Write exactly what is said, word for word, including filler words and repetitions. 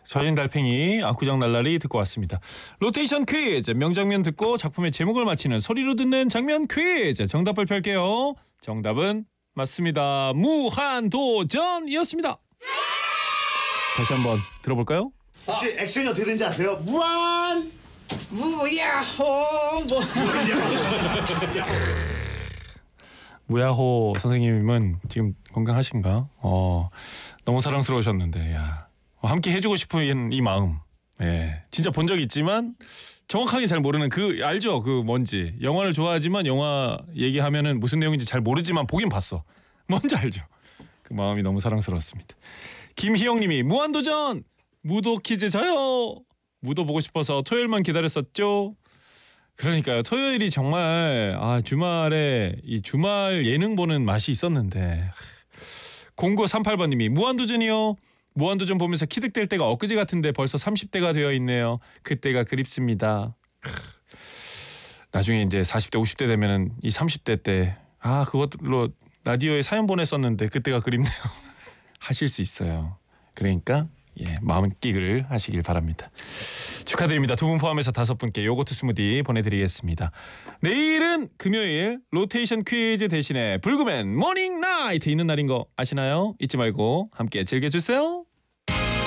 젖은 달팽이 압구정 날라리 듣고 왔습니다. 로테이션 퀴즈 명장면 듣고 작품의 제목을 맞히는 소리로 듣는 장면 퀴즈 정답 발표할게요. 정답은 맞습니다. 무한도전이었습니다. 다시 한번 들어볼까요? 혹시 액션이 어떻게 되는지 아세요? 무한 무야호 뭐 무야호 선생님은 지금 건강하신가? 어, 너무 사랑스러우셨는데, 야, 함께 해주고 싶은 이 마음, 예, 진짜 본 적 있지만 정확하게 잘 모르는 그 알죠? 그 뭔지 영화를 좋아하지만 영화 얘기하면은 무슨 내용인지 잘 모르지만 보긴 봤어. 뭔지 알죠? 그 마음이 너무 사랑스러웠습니다. 김희영님이 무한도전 무도 퀴즈 저요. 무도 보고 싶어서 토요일만 기다렸었죠. 그러니까요. 토요일이 정말 아 주말에 이 주말 예능 보는 맛이 있었는데. 공구삼팔 번님이 무한도전이요. 무한도전 보면서 키득댈 때가 엊그제 같은데 벌써 삼십 대가 되어 있네요. 그때가 그립습니다. 나중에 이제 사십 대 오십 대 되면은 이 삼십 대 때 아 그것로 라디오에 사연 보냈었는데 그때가 그립네요. 하실 수 있어요. 그러니까 예, 마음 끼글 하시길 바랍니다. 축하드립니다. 두 분 포함해서 다섯 분께 요거트 스무디 보내드리겠습니다. 내일은 금요일 로테이션 퀴즈 대신에 불금엔 모닝 나이트 있는 날인 거 아시나요? 잊지 말고 함께 즐겨주세요.